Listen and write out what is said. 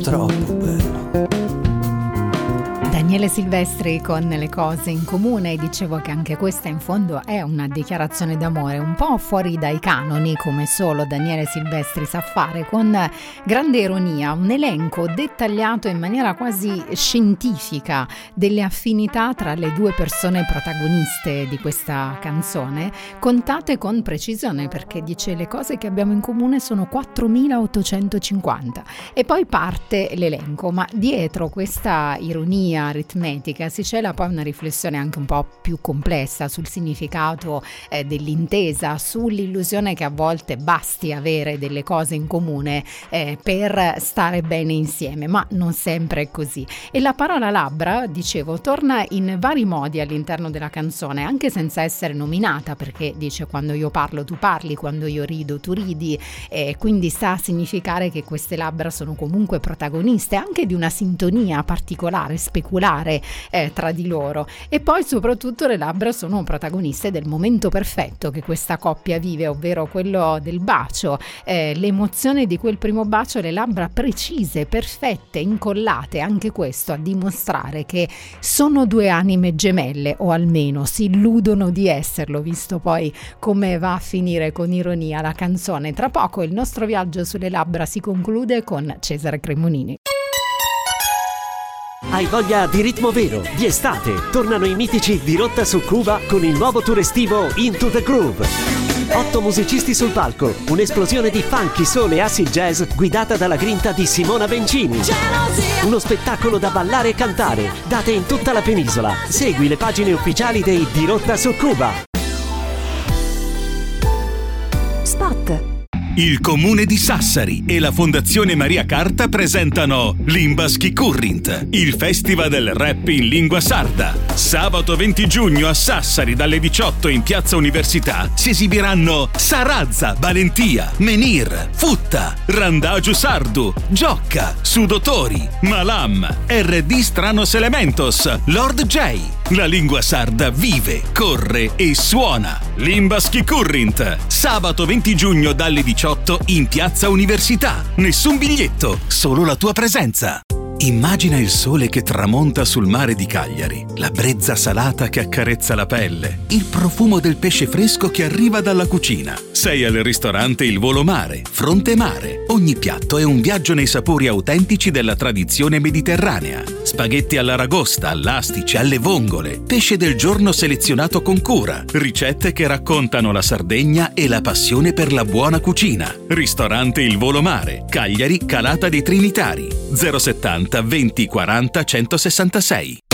troppo bello. Daniele Silvestri con Le cose in comune. Dicevo che anche questa in fondo è una dichiarazione d'amore un po' fuori dai canoni, come solo Daniele Silvestri sa fare, con grande ironia, un elenco dettagliato in maniera quasi scientifica delle affinità tra le due persone protagoniste di questa canzone, contate con precisione, perché dice le cose che abbiamo in comune sono 4.850 e poi parte l'elenco, ma dietro questa ironia aritmetica si cela poi una riflessione anche un po' più complessa sul significato dell'intesa, sull'illusione che a volte basti avere delle cose in comune per stare bene insieme, ma non sempre è così. E la parola labbra, dicevo, torna in vari modi all'interno della canzone, anche senza essere nominata, perché dice quando io parlo tu parli, quando io rido tu ridi, quindi sta a significare che queste labbra sono comunque protagoniste anche di una sintonia particolare, speculare tra di loro. E poi soprattutto le labbra sono protagoniste del momento perfetto che questa coppia vive, ovvero quello del bacio, l'emozione di quel primo bacio, le labbra precise, perfette, incollate, anche questo a dimostrare che sono due anime gemelle, o almeno si illudono di esserlo, visto poi come va a finire con ironia la canzone. Tra poco il nostro viaggio sulle labbra si conclude con Cesare Cremonini. Hai voglia di ritmo vero, di estate? Tornano i mitici di Rotta su Cuba con il nuovo tour estivo Into the Groove. 8 musicisti sul palco, un'esplosione di funky, soul e acid jazz guidata dalla grinta di Simona Bencini. Uno spettacolo da ballare e cantare, date in tutta la penisola. Segui le pagine ufficiali dei Di Rotta su Cuba. Spot. Il Comune di Sassari e la Fondazione Maria Carta presentano Limbaschi Current, il festival del rap in lingua sarda. Sabato 20 giugno a Sassari dalle 18 in Piazza Università si esibiranno Sarazza, Valentia, Menir, Futta, Randagio Sardu, Giocca, Sudotori, Malam, RD Stranos Elementos, Lord J. La lingua sarda vive, corre e suona. Limbaschi Current, sabato 20 giugno dalle 18 in Piazza Università. Nessun biglietto, solo la tua presenza. Immagina il sole che tramonta sul mare di Cagliari, la brezza salata che accarezza la pelle, il profumo del pesce fresco che arriva dalla cucina. Sei al ristorante Il Volo Mare, Fronte Mare. Ogni piatto è un viaggio nei sapori autentici della tradizione mediterranea. Spaghetti all'aragosta, all'astice, alle vongole, pesce del giorno selezionato con cura, ricette che raccontano la Sardegna e la passione per la buona cucina. Ristorante Il Volo Mare, Cagliari, Calata dei Trinitari, 070 20 40 166.